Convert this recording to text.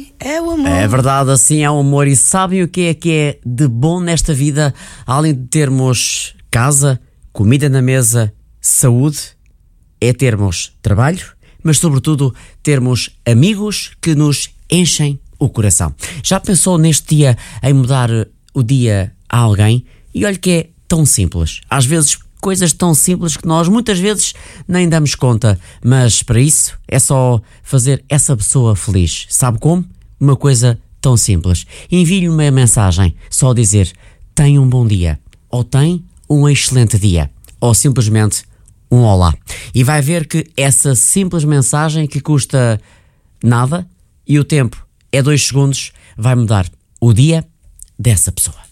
assim é o amor. É verdade, assim é o amor. E sabem o que é de bom nesta vida? Além de termos casa, comida na mesa, saúde, é termos trabalho, mas sobretudo termos amigos que nos enchem o coração. Já pensou neste dia em mudar o dia a alguém? E olha que é tão simples. Às vezes coisas tão simples que nós muitas vezes nem damos conta, mas para isso é só fazer essa pessoa feliz. Sabe como? Uma coisa tão simples. Envie-lhe uma mensagem, só dizer tem um bom dia, ou tem um excelente dia, ou simplesmente um olá. E vai ver que essa simples mensagem que custa nada e o tempo é 2 segundos, vai mudar o dia dessa pessoa.